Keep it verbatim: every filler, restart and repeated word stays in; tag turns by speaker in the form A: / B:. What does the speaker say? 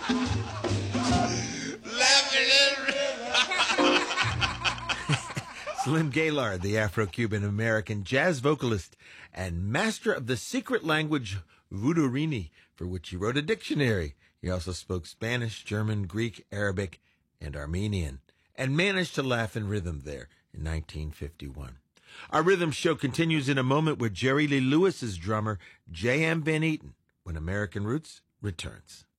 A: Slim Gaillard, the Afro-Cuban American jazz vocalist and master of the secret language Vudurini, for which he wrote a dictionary. He also spoke Spanish, German, Greek, Arabic, and Armenian, and managed to laugh in rhythm there in nineteen fifty-one. Our rhythm show continues in a moment with Jerry Lee Lewis's drummer, J M. Van Eaton, when American Roots returns.